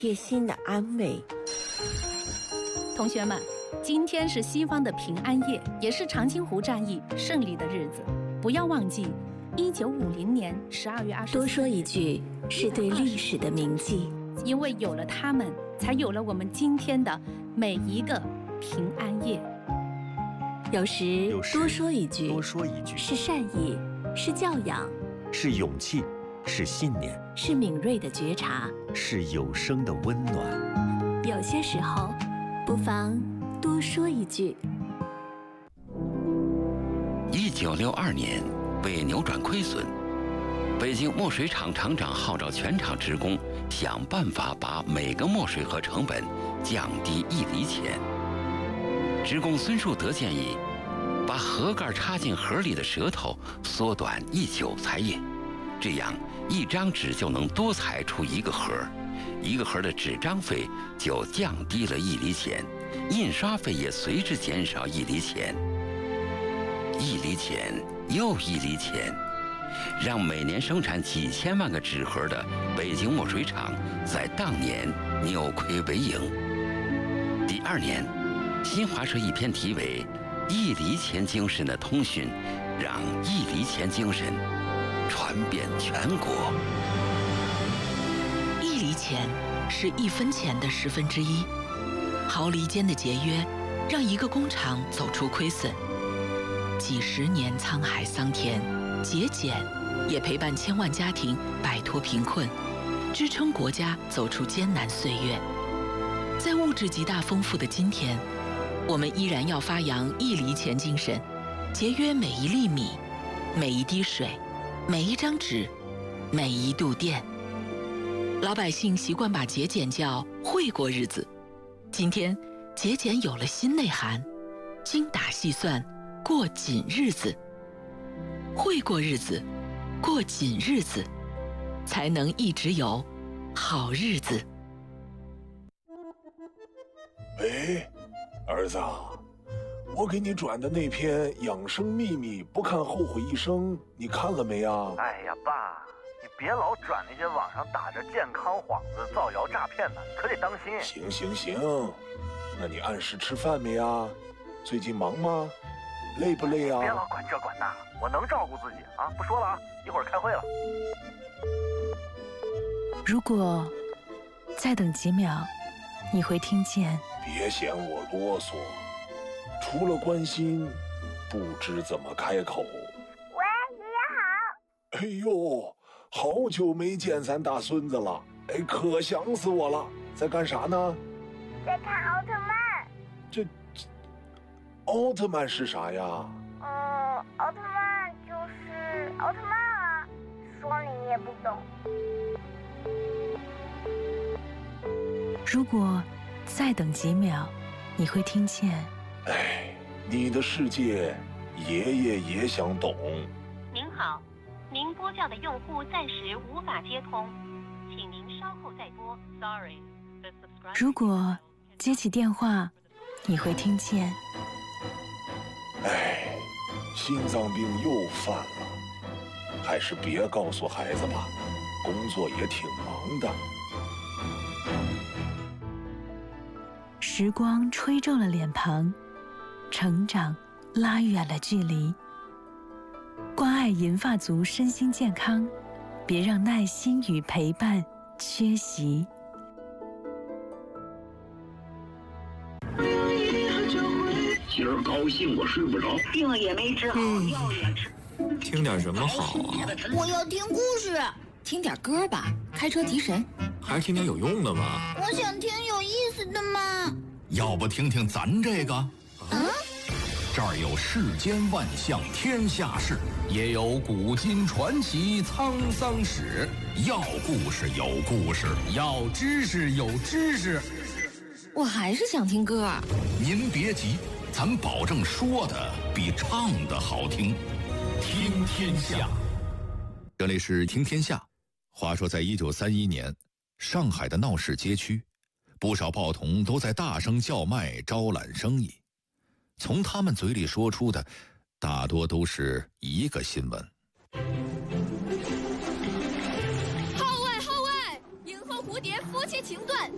贴心的安慰。 同学们，今天是西方的平安夜，也是长津湖战役胜利的日子。不要忘记1950年12月24日。 多说一句，是对历史的铭记。 因为有了他们，才有了我们今天的每一个平安夜。 有时多说一句，是善意，是教养， 是勇气，是信念， 是敏锐的觉察， 是有声的温暖。 有些时候，不妨多说一句。 1962年，为扭转亏损，北京墨水厂厂长号召全厂职工想办法把每个墨水盒成本降低1厘钱。职工孙树德建议，把盒盖插进盒里的舌头缩短1韭菜叶，这样一张纸就能多裁出1个盒，一个盒的纸张费就降低了1厘钱，印刷费也随之减少1厘钱。1厘钱又1厘钱，让每年生产几千万个纸盒的北京墨水厂在当年扭亏为盈。第2年，新华社一篇题为1厘钱精神的通讯，让1厘钱精神传遍全国。 1厘钱是1分钱的1/10，毫厘间的节约让一个工厂走出亏损。几十年沧海桑田，节俭也陪伴千万家庭摆脱贫困，支撑国家走出艰难岁月。在物质极大丰富的今天，我们依然要发扬1厘钱精神，节约每1粒米、每1滴水、每1张纸、每1度电。老百姓习惯把节俭叫会过日子，今天节俭有了新内涵，精打细算过紧日子。会过日子，过紧日子，才能一直有好日子。 喂，儿子，我给你转的那篇养生秘密不看后悔一生，你看了没啊？ 哎呀，爸，你别老转那些网上打着健康幌子造谣诈骗的，可得当心。 行，那你按时吃饭没啊？最近忙吗？累不累啊？ 别老管这管那，我能照顾自己啊！不说了啊，一会儿开会了。 如果再等几秒，你会听见。 别嫌我啰嗦，除了关心，不知怎么开口。 喂，爷爷好。 哎呦，好久没见咱大孙子了，哎，可想死我了。在干啥呢？ 在看奥特曼。 奥特曼是啥呀？ 奥特曼就是奥特曼啊，说你也不懂。 如果再等几秒，你会听见。 哎，你的世界，爷爷也想懂。 您好，您拨叫的用户暂时无法接通，请您稍后再拨。Sorry, the subscriber. 如果接起电话，你会听见。 哎，心脏病又犯了，还是别告诉孩子吧，工作也挺忙的。 时光吹皱了脸庞，成长拉远了距离。关爱银发族身心健康，别让耐心与陪伴缺席。 今儿高兴我睡不着， 病了也没治好，药也吃。 听点什么好啊？ 我要听故事。听点歌吧，开车提神。 还是听点有用的吧。 我想听有意思的嘛。 要不听听咱这个？这儿有世间万象天下事，也有古今传奇沧桑史。要故事有故事，要知识有知识。 我还是想听歌。 您别急，咱保证说的比唱的好听。听天下，这里是听天下。话说，在1931年，上海的闹市街区，不少报童都在大声叫卖招揽生意。从他们嘴里说出的，大多都是一个新闻： 号外号外！影后蝴蝶夫妻情断，